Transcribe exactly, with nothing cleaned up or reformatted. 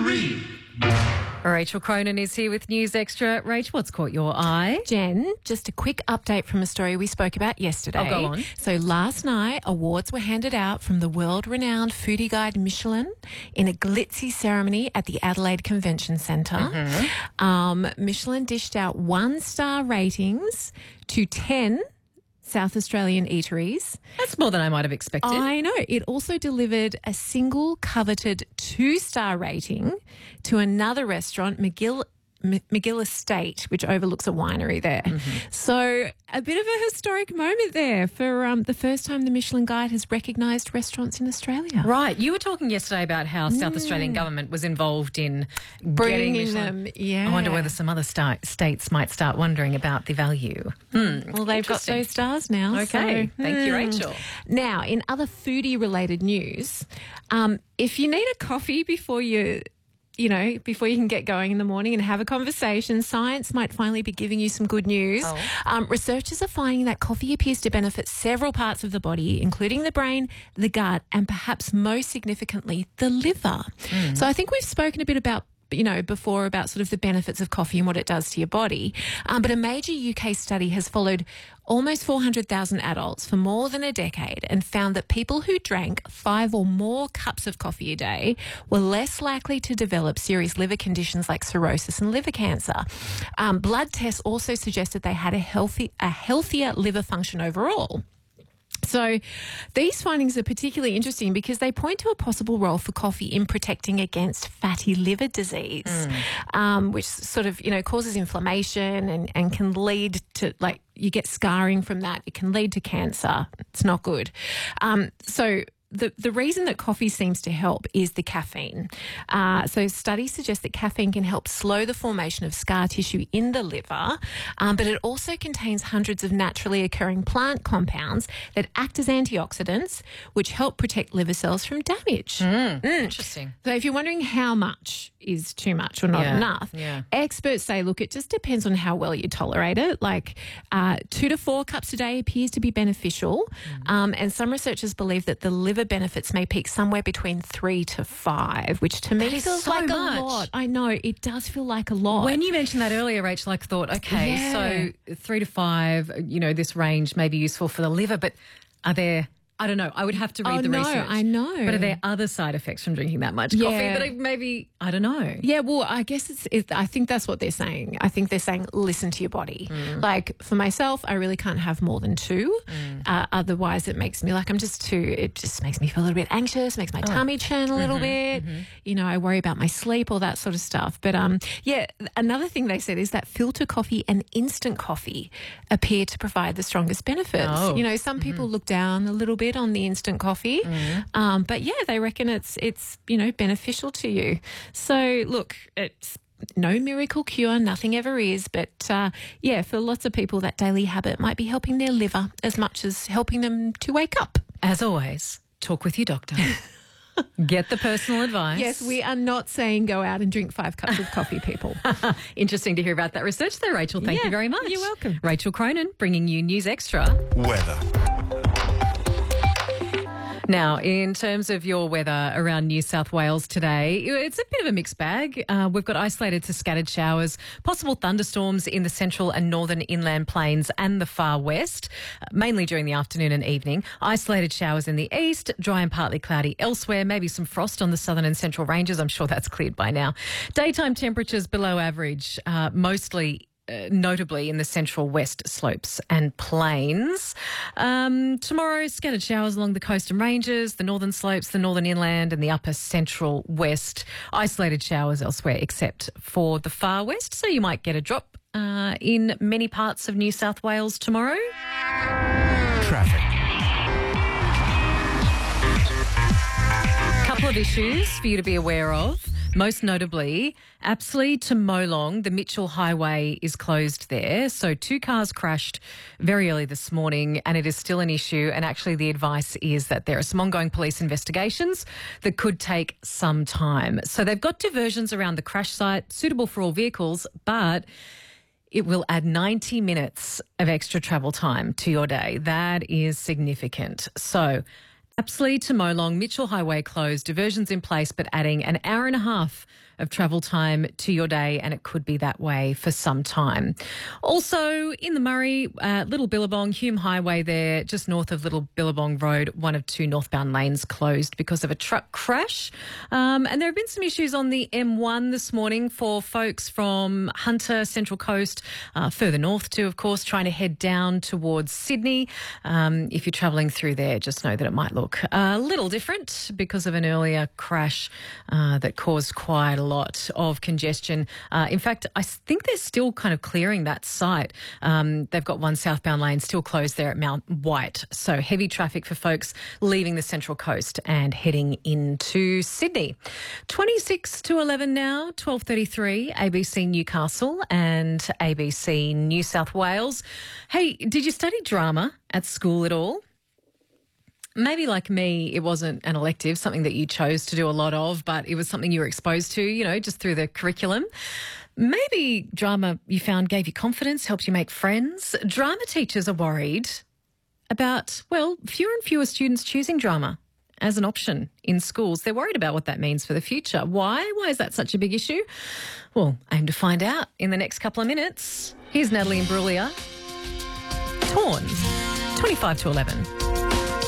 three. Rachel Cronin is here with News Extra. Rach, what's caught your eye? Jen, just a quick update from a story we spoke about yesterday. Oh, go on. So last night, awards were handed out from the world-renowned foodie guide Michelin in a glitzy ceremony at the Adelaide Convention Centre. Mm-hmm. Um, Michelin dished out one-star ratings to ten South Australian eateries. That's more than I might have expected. I know. It also delivered a single coveted two-star rating to another restaurant, McGill M- McGill Estate, which overlooks a winery there. Mm-hmm. So a bit of a historic moment there for um, the first time the Michelin Guide has recognised restaurants in Australia. Right. You were talking yesterday about how South Australian government was involved in getting Bringing Michelin. them, yeah. I wonder whether some other sta- states might start wondering about the value. Hmm. Well, they've got Interesting. those stars now. Okay. so, Thank you, hmm. Rachel. Now, in other foodie-related news, um, if you need a coffee before you... you know, before you can get going in the morning and have a conversation, science might finally be giving you some good news. Oh. Um, researchers are finding that coffee appears to benefit several parts of the body, including the brain, the gut, and perhaps most significantly, the liver. Mm. So I think we've spoken a bit about you know, before about sort of the benefits of coffee and what it does to your body. Um, but a major U K study has followed almost four hundred thousand adults for more than a decade and found that people who drank five or more cups of coffee a day were less likely to develop serious liver conditions like cirrhosis and liver cancer. Um, blood tests also suggested they had a healthy, a healthier liver function overall. So these findings are particularly interesting because they point to a possible role for coffee in protecting against fatty liver disease, mm. um, which sort of, you know, causes inflammation and, and can lead to, like, you get scarring from that. It can lead to cancer. It's not good. Um, so The, the reason that coffee seems to help is the caffeine. Uh, so studies suggest that caffeine can help slow the formation of scar tissue in the liver, um, but it also contains hundreds of naturally occurring plant compounds that act as antioxidants, which help protect liver cells from damage. Mm, Mm. Interesting. So if you're wondering how much is too much or not Yeah, enough, yeah. experts say, look, it just depends on how well you tolerate it. Like uh, two to four cups a day appears to be beneficial, mm. um, and some researchers believe that the liver benefits may peak somewhere between three to five, which to me That is feels so like much. a lot. I know, it does feel like a lot. When you mentioned that earlier, Rachel, I thought, okay, Yeah. so three to five, you know, this range may be useful for the liver, but are there... I don't know. I would have to read Oh, the no, research. I know. But are there other side effects from drinking that much Yeah. coffee that I maybe, I don't know. Yeah, well, I guess it's, it, I think that's what they're saying. I think they're saying, listen to your body. Mm. Like for myself, I really can't have more than two. Mm. Uh, otherwise, it makes me like, I'm just too, it just makes me feel a little bit anxious, makes my Oh. tummy churn a little Mm-hmm, bit. mm-hmm. You know, I worry about my sleep, all that sort of stuff. But um, yeah, another thing they said is that filter coffee and instant coffee appear to provide the strongest benefits. Oh. You know, some people Mm-hmm. look down a little bit on the instant coffee. Mm. Um, but yeah, they reckon it's it's you know beneficial to you. So look, it's no miracle cure, nothing ever is. But uh, yeah, for lots of people, that daily habit might be helping their liver as much as helping them to wake up. As always, talk with your doctor. Get the personal advice. Yes, we are not saying go out and drink five cups of coffee, people. Interesting to hear about that research there, Rachel. Thank Yeah, you very much. you're welcome. Rachel Cronin bringing you News Extra. Weather. Now, in terms of your weather around New South Wales today, it's a bit of a mixed bag. Uh, we've got isolated to scattered showers, possible thunderstorms in the central and northern inland plains and the far west, uh, mainly during the afternoon and evening. Isolated showers in the east, dry and partly cloudy elsewhere, maybe some frost on the southern and central ranges. I'm sure that's cleared by now. Daytime temperatures below average, uh, mostly Uh, notably in the central west slopes and plains. Um, tomorrow, scattered showers along the coast and ranges, the northern slopes, the northern inland and the upper central west. Isolated showers elsewhere except for the far west, so you might get a drop uh, in many parts of New South Wales tomorrow. Traffic. Couple of issues for you to be aware of. Most notably, Apsley to Molong, the Mitchell Highway is closed there. So two cars crashed very early this morning and it is still an issue. And actually the advice is that there are some ongoing police investigations that could take some time. So they've got diversions around the crash site, suitable for all vehicles, but it will add ninety minutes of extra travel time to your day. That is significant. So Apsley to Molong, Mitchell Highway closed, diversions in place, but adding an hour and a half of travel time to your day, and it could be that way for some time. Also, in the Murray, uh, Little Billabong, Hume Highway there, just north of Little Billabong Road, one of two northbound lanes closed because of a truck crash. Um, and there have been some issues on the M one this morning for folks from Hunter, Central Coast, uh, further north too, of course, trying to head down towards Sydney. Um, if you're travelling through there, just know that it might look a little different because of an earlier crash uh, that caused quite a lot of congestion. Uh, in fact, I think they're still kind of clearing that site. Um, they've got one southbound lane still closed there at Mount White. So heavy traffic for folks leaving the Central Coast and heading into Sydney. twenty-six to eleven now, twelve thirty-three, A B C Newcastle and A B C New South Wales. Hey, did you study drama at school at all? Maybe like me, it wasn't an elective, something that you chose to do a lot of, but it was something you were exposed to, you know, just through the curriculum. Maybe drama you found gave you confidence, helped you make friends. Drama teachers are worried about, well, fewer and fewer students choosing drama as an option in schools. They're worried about what that means for the future. Why? Why is that such a big issue? Well, aim to find out in the next couple of minutes. Here's Natalie Imbruglia. Torn, twenty-five to eleven.